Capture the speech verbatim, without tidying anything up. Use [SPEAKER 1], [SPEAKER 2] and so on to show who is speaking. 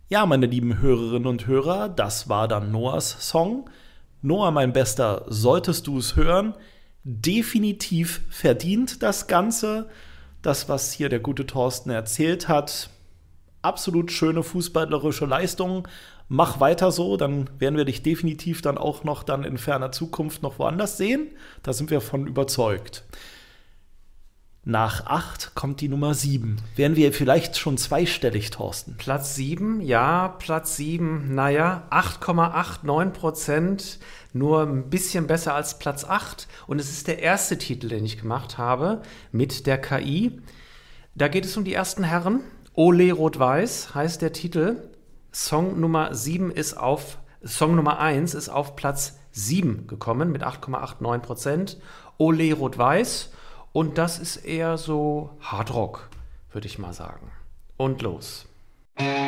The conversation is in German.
[SPEAKER 1] Ja, meine lieben Hörerinnen und Hörer, das war dann Noahs Song. Noah, mein Bester, solltest du es hören, definitiv verdient das Ganze. Das, was hier der gute Thorsten erzählt hat, absolut schöne fußballerische Leistung. Mach weiter so, dann werden wir dich definitiv dann auch noch dann in ferner Zukunft noch woanders sehen. Da sind wir von überzeugt. Nach acht kommt die Nummer sieben. Wären wir vielleicht schon zweistellig, Thorsten?
[SPEAKER 2] Platz sieben, ja, Platz sieben, naja, acht Komma neunundachtzig Prozent, nur ein bisschen besser als Platz acht. Und es ist der erste Titel, den ich gemacht habe mit der K I. Da geht es um die ersten Herren. Ole Rot-Weiß heißt der Titel. Song Nummer sieben ist auf, Song Nummer eins ist auf Platz sieben gekommen mit acht Komma neunundachtzig Prozent. Ole Rot-Weiß. Und das ist eher so Hardrock, würde ich mal sagen. Und los.